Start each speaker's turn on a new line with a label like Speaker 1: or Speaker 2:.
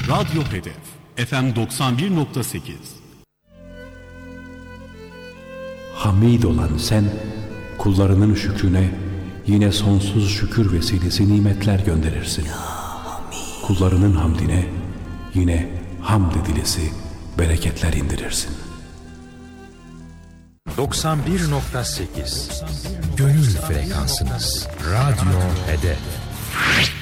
Speaker 1: Radyo Hedef FM 91.8.
Speaker 2: Hamid olan sen, kullarının şükrüne yine sonsuz şükür vesilesi nimetler gönderirsin. Kullarının hamdine yine hamd edilesi bereketler indirirsin.
Speaker 3: 91.8 Gönül frekansınız. Radyo Hedef.